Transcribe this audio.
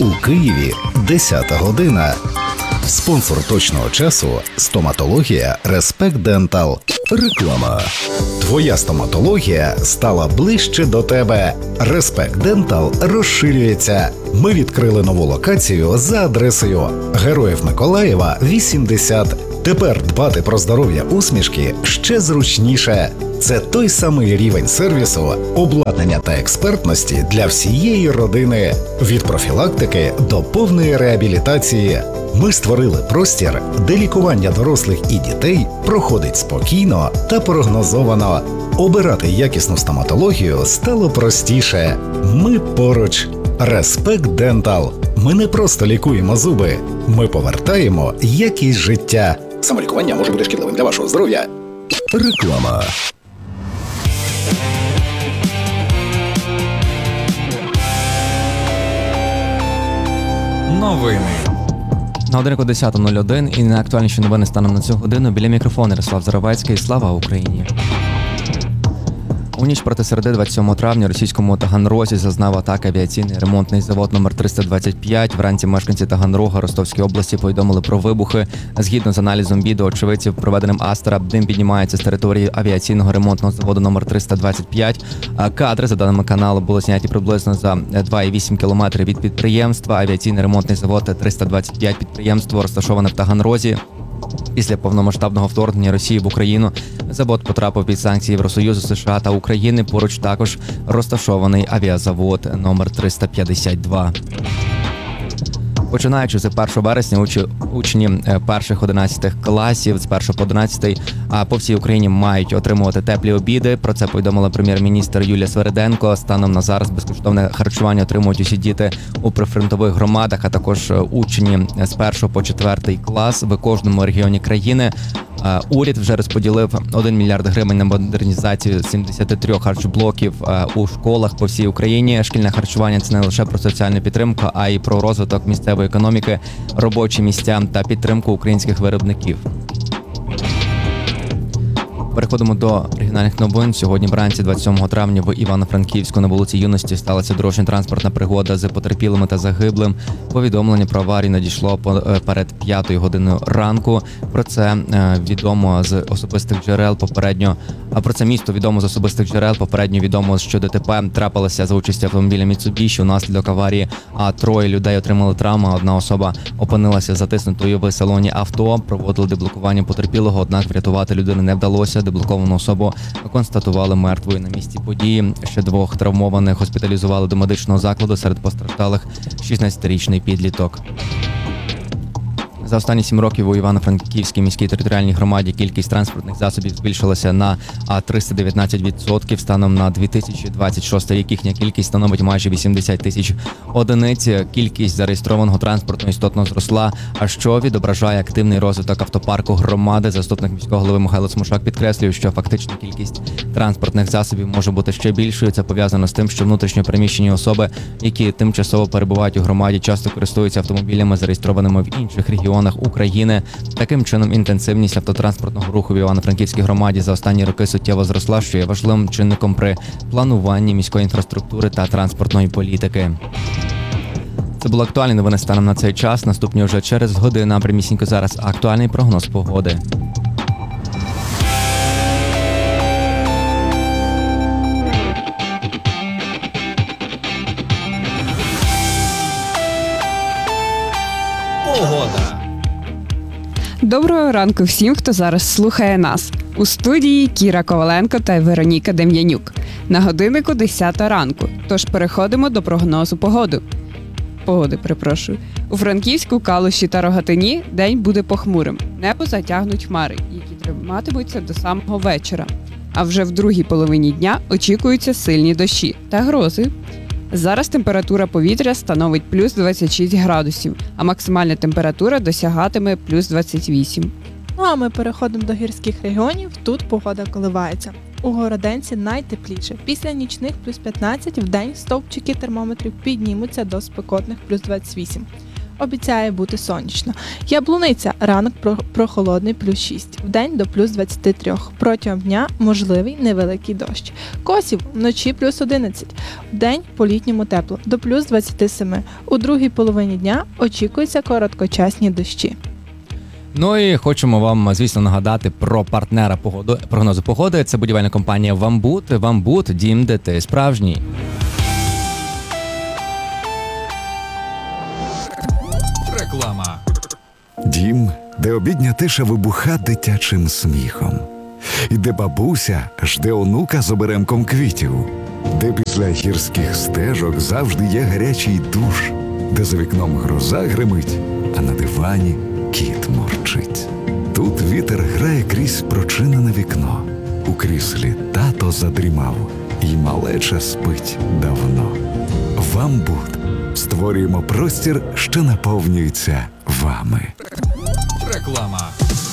У Києві 10 година. Спонсор точного часу – стоматологія Respect Dental. Реклама. Твоя стоматологія стала ближче до тебе. Respect Dental розширюється. Ми відкрили нову локацію за адресою Героїв Миколаєва, 80. Тепер дбати про здоров'я усмішки ще зручніше. Це той самий рівень сервісу, обладнання та експертності для всієї родини. Від профілактики до повної реабілітації. Ми створили простір, де лікування дорослих і дітей проходить спокійно та прогнозовано. Обирати якісну стоматологію стало простіше. Ми поруч. Respect Dental. Ми не просто лікуємо зуби. Ми повертаємо якість життя. Самолікування може бути шкідливим для вашого здоров'я. Реклама. Новини. На годинку 10:01 і найактуальніші новини станом на цю годину. Біля мікрофону Ярослав Заровецький. Слава Україні! У ніч проти середи 27 травня російському Таганрозі зазнав атаки авіаційний ремонтний завод номер 325. Вранці мешканці Таганрога Ростовської області повідомили про вибухи. Згідно з аналізом відео очевидців, проведеним Астра, дим піднімається з території авіаційного ремонтного заводу номер 325. Кадри, за даними каналу, були зняті приблизно за 2,8 кілометри від підприємства. Авіаційний ремонтний завод 325 підприємство розташоване в Таганрозі. Після повномасштабного вторгнення Росії в Україну завод потрапив під санкції Євросоюзу, США та України. Поруч також розташований авіазавод номер 352. Починаючи з 1 вересня, учні перших 11 класів з 1 по 11 по всій Україні мають отримувати теплі обіди. Про це повідомила прем'єр-міністр Юлія Свериденко. Станом на зараз безкоштовне харчування отримують усі діти у прифронтових громадах, а також учні з 1 по 4 клас в кожному регіоні країни. Уряд вже розподілив 1 мільярд гривень на модернізацію 73 харчблоків у школах по всій Україні. Шкільне харчування – це не лише про соціальну підтримку, а й про розвиток місцевої економіки, робочі місця та підтримку українських виробників. Переходимо до регіональних новин. Сьогодні вранці 27 травня в Івано-Франківську на вулиці Юності сталася дорожньо-транспортна пригода з потерпілими та загиблим. Повідомлення про аварію надійшло перед 5 годиною ранку. Про це відомо з особистих джерел попередньо. Про це місто відомо з особистих джерел. Попередньо відомо, що ДТП трапилося за участі автомобіля Mitsubishi. Унаслідок аварії троє людей отримали травми. Одна особа опинилася затиснутою в салоні авто. Проводили деблокування потерпілого, однак врятувати людину не вдалося. Деблоковану особу констатували мертвою на місці події. Ще 2 травмованих госпіталізували до медичного закладу. Серед постраждалих 16-річний підліток. За останні 7 років у Івано-Франківській міській територіальній громаді кількість транспортних засобів збільшилася на 319%. Станом на 2026 рік їхня кількість становить майже 80 тисяч одиниць. Кількість зареєстрованого транспорту істотно зросла, а що відображає активний розвиток автопарку громади. Заступник міського голови Михайло Цмушак підкреслює, що фактична кількість транспортних засобів може бути ще більшою. Це пов'язано з тим, що внутрішньо переміщені особи, які тимчасово перебувають у громаді, часто користуються автомобілями, зареєстрованими в інших регіонах України. Таким чином, інтенсивність автотранспортного руху в Івано-Франківській громаді за останні роки суттєво зросла, що є важливим чинником при плануванні міської інфраструктури та транспортної політики. Це були актуальні новини станом на цей час. Наступні вже через годину, а прямісінько зараз актуальний прогноз погоди. Погода. Доброго ранку всім, хто зараз слухає нас. У студії Кіра Коваленко та Вероніка Дем'янюк. На годиннику 10 ранку, тож переходимо до прогнозу погоди. У Франківську, Калуші та Рогатині день буде похмурим. Небо затягнуть хмари, які триматимуться до самого вечора. А вже в другій половині дня очікуються сильні дощі та грози. Зараз температура повітря становить плюс 26 градусів, а максимальна температура досягатиме плюс 28. Ну а ми переходимо до гірських регіонів, тут погода коливається. У Городенці найтепліше. Після нічних плюс 15, вдень стовпчики термометрів піднімуться до спекотних плюс 28. Обіцяє бути сонячно. Яблуниця ранок прохолодний плюс 6, вдень до плюс 23. Протягом дня можливий невеликий дощ. Косів вночі плюс 11, вдень по-літньому тепло до плюс 27. У другій половині дня очікуються короткочасні дощі. Ну і хочемо вам, звісно, нагадати про партнера прогнозу погоди. Це будівельна компанія «Вамбут». «Вамбут» – дім, де ти справжній. Реклама. Дім, де обідня тиша вибуха дитячим сміхом. І де бабуся жде онука з оберемком квітів. Де після гірських стежок завжди є гарячий душ. Де за вікном гроза гримить, а на дивані кіт мурчить. Тут вітер грає крізь прочинене вікно. У кріслі тато задрімав, і малеча спить давно. «Вамбут» створюємо простір, що наповнюється вами. Реклама.